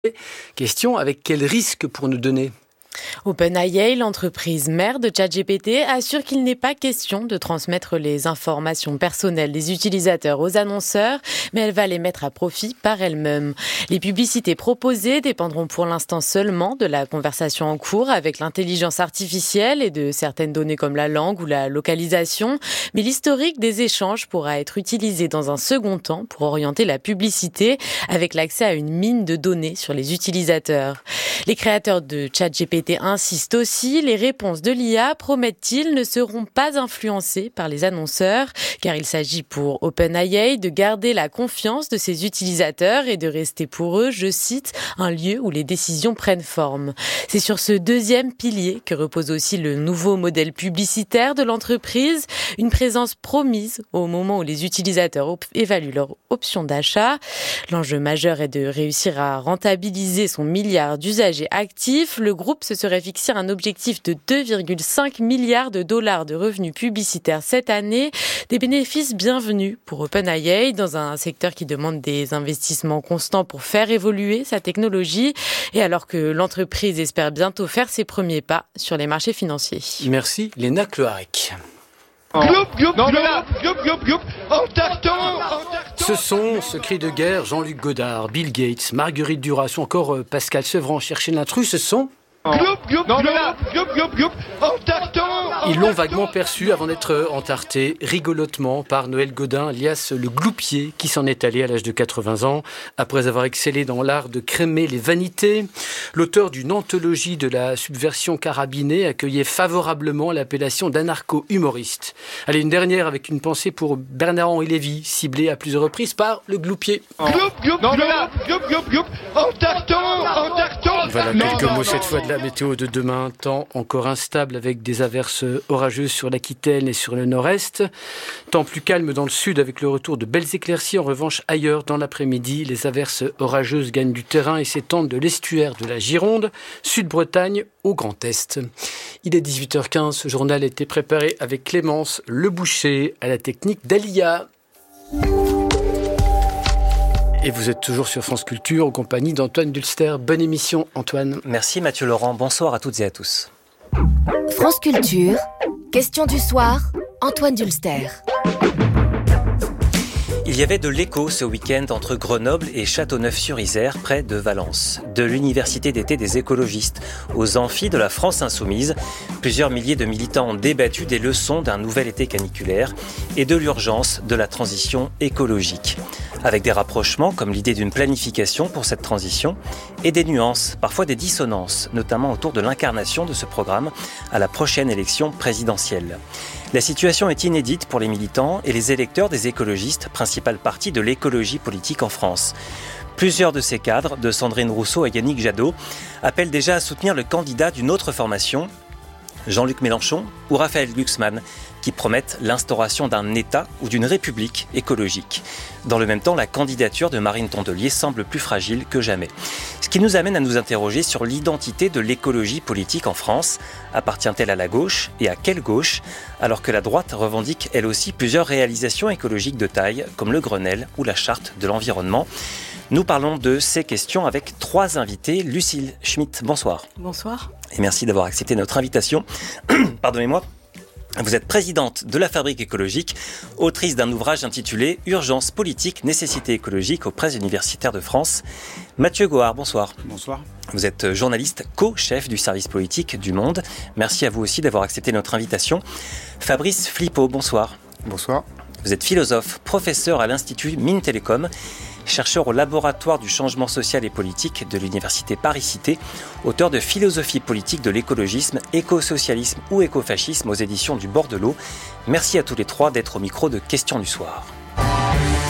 Question, avec quel risque pour nous donner ? OpenAI, l'entreprise mère de ChatGPT, assure qu'il n'est pas question de transmettre les informations personnelles des utilisateurs aux annonceurs, mais elle va les mettre à profit par elle-même. Les publicités proposées dépendront pour l'instant seulement de la conversation en cours avec l'intelligence artificielle et de certaines données comme la langue ou la localisation, mais l'historique des échanges pourra être utilisé dans un second temps pour orienter la publicité avec l'accès à une mine de données sur les utilisateurs. Les créateurs de ChatGPT insistent aussi, les réponses de l'IA, promettent-ils, ne seront pas influencées par les annonceurs, car il s'agit pour OpenAI de garder la confiance de ses utilisateurs et de rester pour eux, je cite, un lieu où les décisions prennent forme. C'est sur ce deuxième pilier que repose aussi le nouveau modèle publicitaire de l'entreprise, une présence promise au moment où les utilisateurs évaluent leur option d'achat. L'enjeu majeur est de réussir à rentabiliser son milliard d'usagers actifs. Le groupe se serait fixé un objectif de 2,5 milliards de dollars de revenus publicitaires cette année. Des bénéfices bienvenus pour OpenAI dans un secteur qui demande des investissements constants pour faire évoluer sa technologie et alors que l'entreprise espère bientôt faire ses premiers pas sur les marchés financiers. Merci Léna Cloarec. Ce sont ce cri de guerre, Jean-Luc Godard, Bill Gates, Marguerite Duras ou encore Pascal Sevran chercher l'intrus, ce sont... Ils l'ont vaguement perçu avant d'être entarté rigolotement par Noël Godin, alias le Gloupier, qui s'en est allé à l'âge de 80 ans, après avoir excellé dans l'art de crémer les vanités. L'auteur d'une anthologie de la subversion carabinée accueillait favorablement l'appellation d'anarcho-humoriste. Allez, une dernière avec une pensée pour Bernard-Henri Lévy, ciblé à plusieurs reprises par le Gloupier. Voilà quelques mots cette fois de la météo de demain. Temps encore instable avec des averses orageuses sur l'Aquitaine et sur le nord-est. Temps plus calme dans le sud avec le retour de belles éclaircies. En revanche, ailleurs dans l'après-midi, les averses orageuses gagnent du terrain et s'étendent de l'estuaire de la Gironde, Sud-Bretagne au Grand Est. Il est 18h15. Ce journal a été préparé avec Clémence Leboucher à la technique d'Alia. Et vous êtes toujours sur France Culture, en compagnie d'Antoine Dulster. Bonne émission, Antoine. Merci Mathieu Laurent. Bonsoir à toutes et à tous. France Culture, question du soir, Antoine Dulster. Il y avait de l'écho ce week-end entre Grenoble et Châteauneuf-sur-Isère, près de Valence. De l'université d'été des écologistes aux amphis de la France insoumise, plusieurs milliers de militants ont débattu des leçons d'un nouvel été caniculaire et de l'urgence de la transition écologique. Avec des rapprochements comme l'idée d'une planification pour cette transition et des nuances, parfois des dissonances, notamment autour de l'incarnation de ce programme à la prochaine élection présidentielle. La situation est inédite pour les militants et les électeurs des écologistes, principal parti de l'écologie politique en France. Plusieurs de ces cadres, de Sandrine Rousseau à Yannick Jadot, appellent déjà à soutenir le candidat d'une autre formation, Jean-Luc Mélenchon ou Raphaël Glucksmann, qui promettent l'instauration d'un État ou d'une République écologique. Dans le même temps, la candidature de Marine Tondelier semble plus fragile que jamais. Ce qui nous amène à nous interroger sur l'identité de l'écologie politique en France. Appartient-elle à la gauche et à quelle gauche ? Alors que la droite revendique elle aussi plusieurs réalisations écologiques de taille, comme le Grenelle ou la Charte de l'environnement. Nous parlons de ces questions avec trois invités. Lucille Schmitt, bonsoir. Bonsoir. Et merci d'avoir accepté notre invitation. Pardonnez-moi. Vous êtes présidente de la Fabrique écologique, autrice d'un ouvrage intitulé « Urgence politique, nécessité écologique » aux presses universitaires de France. Mathieu Gohard, bonsoir. Bonsoir. Vous êtes journaliste, co-chef du service politique du Monde. Merci à vous aussi d'avoir accepté notre invitation. Fabrice Flippo, bonsoir. Bonsoir. Vous êtes philosophe, professeur à l'Institut Mines Télécom, chercheur au laboratoire du changement social et politique de l'université Paris-Cité, auteur de Philosophie politique de l'écologisme, écosocialisme ou écofascisme aux éditions du Bordelot. Merci à tous les trois d'être au micro de Questions du soir.